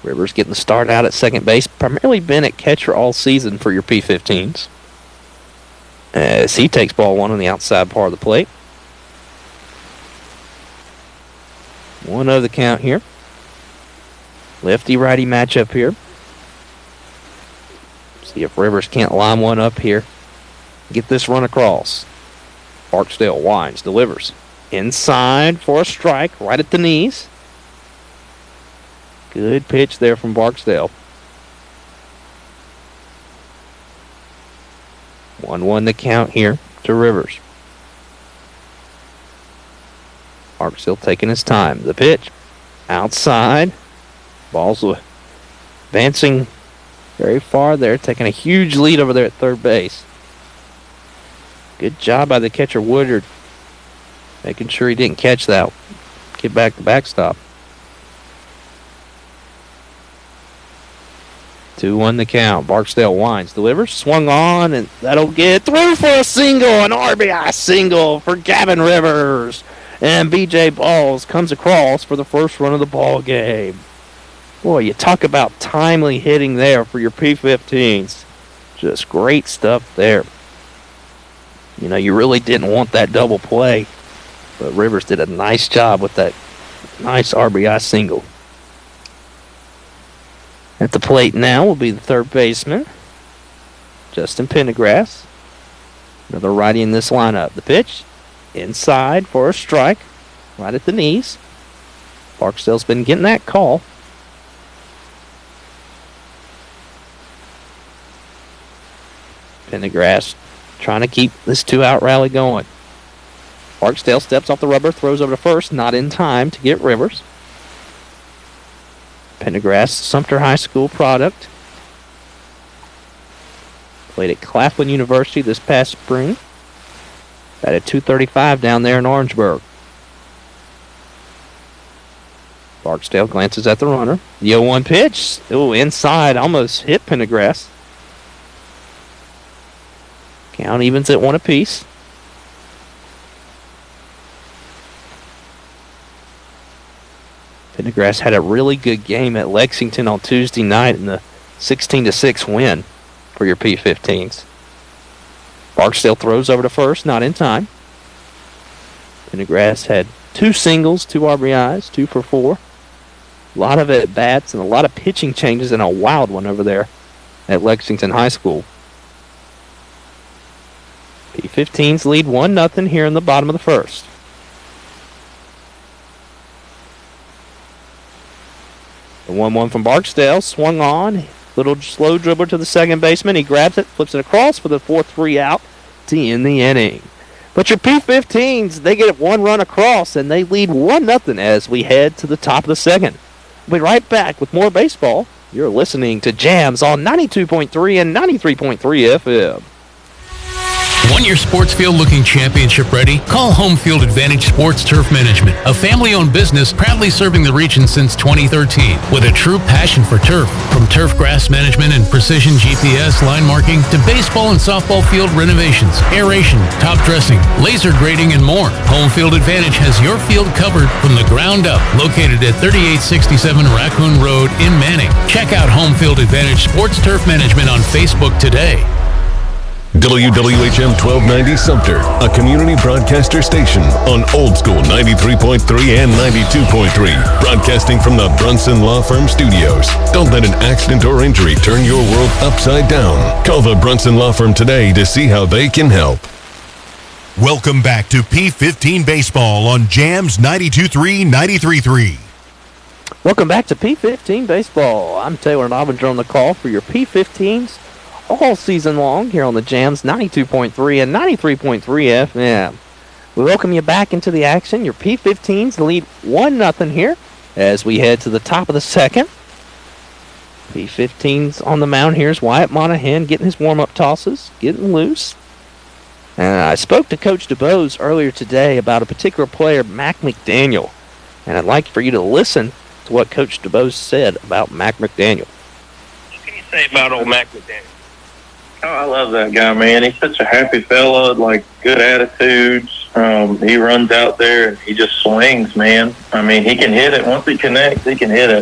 Rivers getting the start out at second base. Primarily been at catcher all season for your P15s. As he takes ball one on the outside part of the plate. 1-0 the count here. Lefty-righty matchup here. See if Rivers can't line one up here. Get this run across. Barksdale winds, delivers. Inside for a strike, right at the knees. Good pitch there from Barksdale. 1-1 the count here to Rivers. Barksdale taking his time. The pitch. Outside. Ball's advancing very far there, taking a huge lead over there at third base. Good job by the catcher, Woodard, making sure he didn't catch that. Get back the backstop. 2-1 the count. Barksdale winds, delivers, swung on, and that'll get through for a single, an RBI single for Gavin Rivers. And B.J. Balls comes across for the first run of the ball game. Boy, you talk about timely hitting there for your P15s. Just great stuff there. You know, you really didn't want that double play, but Rivers did a nice job with that nice RBI single. At the plate now will be the third baseman, Justin Pendergrass. Another righty in this lineup. The pitch, inside for a strike, right at the knees. Barksdale's been getting that call. Pendergrass trying to keep this two-out rally going. Barksdale steps off the rubber, throws over to first, not in time to get Rivers. Pendergrass, Sumter High School product. Played at Claflin University this past spring. Batted .235 down there in Orangeburg. Barksdale glances at the runner. The 0-1 pitch. Oh, inside, almost hit Pendergrass. Count evens at 1 apiece. Pendergrass had a really good game at Lexington on Tuesday night in the 16-6 win for your P15s. Barksdale throws over to first, not in time. Pendergrass had 2 singles, 2 RBIs, 2 for 4. A lot of at-bats and a lot of pitching changes and a wild one over there at Lexington High School. P15s lead 1-0 here in the bottom of the first. The 1-1 from Barksdale, swung on. Little slow dribbler to the second baseman. He grabs it, flips it across for the 4-3 out to end the inning. But your P15s, they get 1 run across, and they lead 1-0 as we head to the top of the second. We'll be right back with more baseball. You're listening to Jams on 92.3 and 93.3 FM. Want your sports field looking championship ready? Call Home Field Advantage Sports Turf Management, a family-owned business proudly serving the region since 2013 with a true passion for turf. From turf grass management and precision GPS line marking to baseball and softball field renovations, aeration, top dressing, laser grading, and more. Home Field Advantage has your field covered from the ground up. Located at 3867 Raccoon Road in Manning. Check out Home Field Advantage Sports Turf Management on Facebook today. WWHM 1290 Sumter, a community broadcaster station on Old School 93.3 and 92.3, broadcasting from the Brunson Law Firm studios. Don't let an accident or injury turn your world upside down. Call the Brunson Law Firm today to see how they can help. Welcome back to P15 Baseball on Jams 92.3, 93.3. Welcome back to P15 Baseball. I'm Taylor Nobbinger on the call for your P15s all season long here on the Jams 92.3 and 93.3 FM. We welcome you back into the action. Your P15s lead 1-0 here as we head to the top of the second. P15s on the mound. Here's Wyatt Monahan getting his warm-up tosses, getting loose. And I spoke to Coach DuBose earlier today about a particular player, Mac McDaniel. And I'd like for you to listen to what Coach DuBose said about Mac McDaniel. What can you say about old Mac McDaniel? Oh, I love that guy, man. He's such a happy fella, like good attitudes. He runs out there and he just swings, man. I mean, he can hit it. Once he connects, he can hit it.